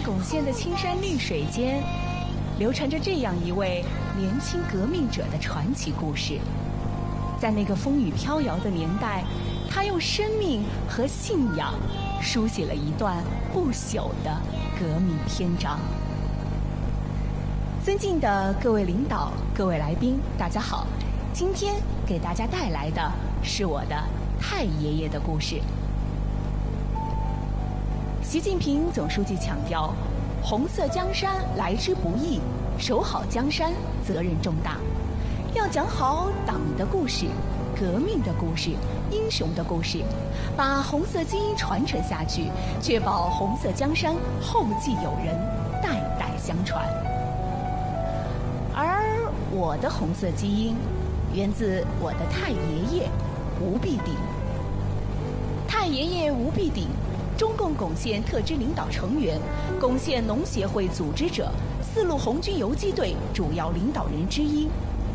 珙县的青山绿水间，流传着这样一位年轻革命者的传奇故事。在那个风雨飘摇的年代，他用生命和信仰书写了一段不朽的革命篇章。尊敬的各位领导、各位来宾，大家好，今天给大家带来的是我的太爷爷的故事。习近平总书记强调，红色江山来之不易，守好江山责任重大。要讲好党的故事、革命的故事、英雄的故事，把红色基因传承下去，确保红色江山后继有人，代代相传。而我的红色基因源自我的太爷爷吴必鼎。太爷爷吴必鼎，中共珙县特支领导成员，珙县农协会组织者，四路红军游击队主要领导人之一。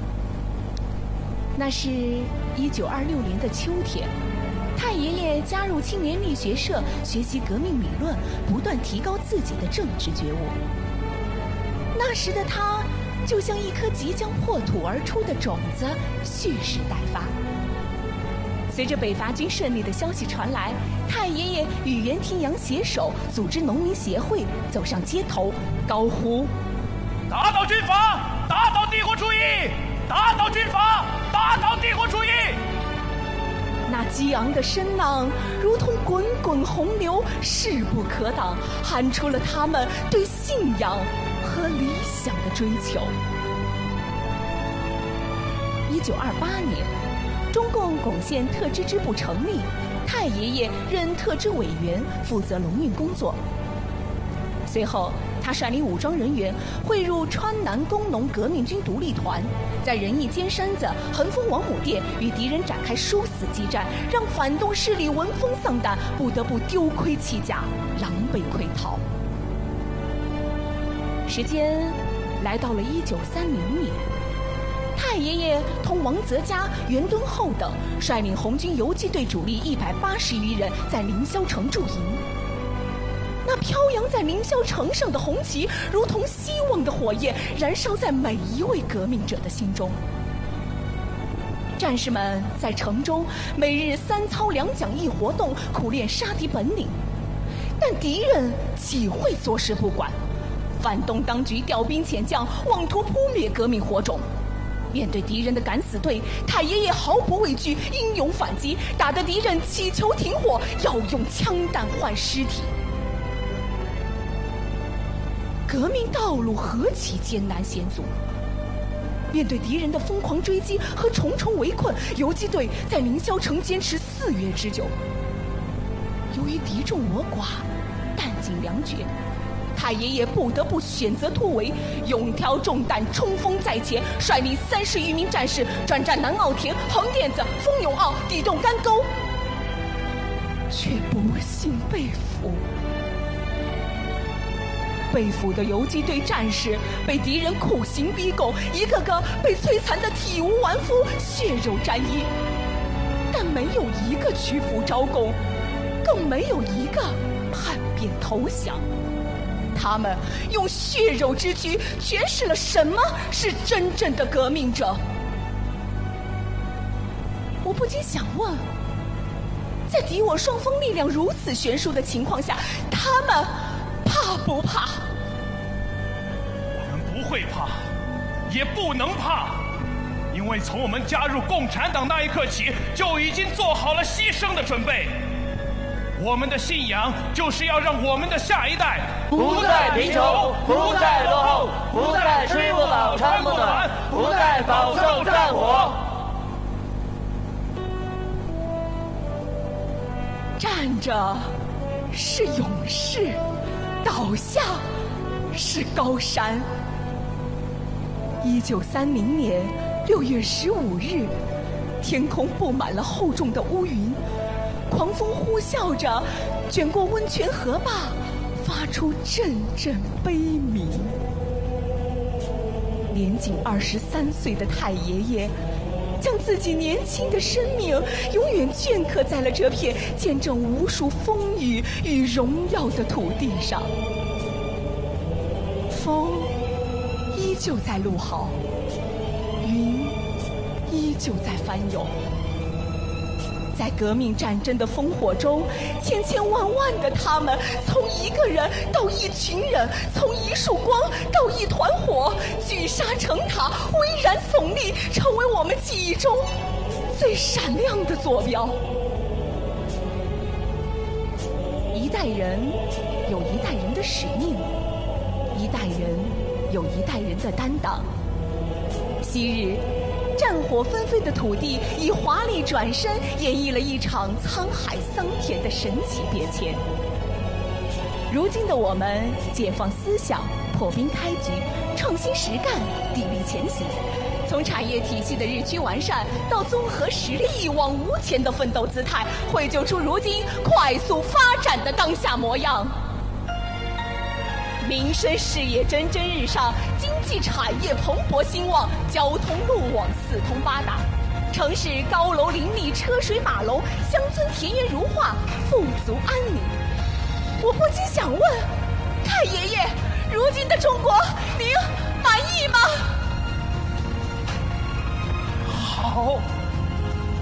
那是1926年的秋天，太爷爷加入青年力学社，学习革命理论，不断提高自己的政治觉悟。那时的他就像一颗即将破土而出的种子，蓄势待发。随着北伐军胜利的消息传来，太爷爷与袁廷阳携手组织农民协会，走上街头，高呼： 打倒军阀，打倒帝国主义，打倒军阀，打倒帝国主义！ 那激昂的声浪如同滚滚洪流，势不可挡，喊出了他们对信仰和理想的追求。1928年，中共珙县特支支部成立，太爷爷任特支委员，负责农运工作。随后，他率领武装人员汇入川南工农革命军独立团，在仁义尖山子、横峰王母店与敌人展开殊死激战，让反动势力闻风丧胆，不得不丢盔弃甲，狼狈溃逃。时间来到了1930年，太爷爷同王泽嘉、袁敦厚等率领红军游击队主力180余人在凌霄城驻营。那飘扬在凌霄城上的红旗，如同希望的火焰，燃烧在每一位革命者的心中。战士们在城中每日3操2讲1活动，苦练杀敌本领。但敌人岂会坐视不管？反动当局调兵遣将，妄图扑灭革命火种。面对敌人的敢死队，太爷爷毫不畏惧，英勇反击，打得敌人祈求停火，要用枪弹换尸体。革命道路何其艰难险阻！面对敌人的疯狂追击和重重围困，游击队在凌霄城坚持4月之久。由于敌众我寡，弹尽粮绝，太爷爷不得不选择突围，勇挑重担，冲锋在前，率领30余名战士转战南澳田、横店子、蜂涌坳、地洞干沟，却不幸被俘。被俘的游击队战士被敌人酷刑逼供，一个个被摧残得体无完肤，血肉沾衣，但没有一个屈服招供，更没有一个叛变投降。他们用血肉之躯诠释了什么是真正的革命者。我不禁想问，在敌我双方力量如此悬殊的情况下，他们怕不怕？ 我们不会怕，也不能怕，因为从我们加入共产党那一刻起，就已经做好了牺牲的准备。我们的信仰就是要让我们的下一代不再贫穷，不再落后，不再吃不饱穿不暖，不再饱受战火。 站着是勇士，倒下是高山。1930年6月15日，天空布满了厚重的乌云，狂风呼啸着卷过温泉河坝，发出阵阵悲鸣。年仅23岁的太爷爷将自己年轻的生命永远镌刻在了这片见证无数风雨与荣耀的土地上。 风依旧在怒号，云依旧在翻涌。在革命战争的烽火中，千千万万的他们，从一个人到一群人，从一束光到一团火，聚沙成塔，巍然耸立，成为我们记忆中最闪亮的坐标。一代人有一代人的使命，一代人有一代人的担当。昔日战火纷飞的土地，以华丽转身演绎了一场沧海桑田的神奇变迁。如今的我们，解放思想，破冰开局，创新实干，砥砺前行。从产业体系的日趋完善，到综合实力一往无前的奋斗姿态，绘就出如今快速发展的当下模样。民生事业蒸蒸日上，经济产业蓬勃兴旺，交通路网四通八达，城市高楼林立，车水马龙，乡村田园如画，富足安宁。我不禁想问，太爷爷，如今的中国，您满意吗？ 好。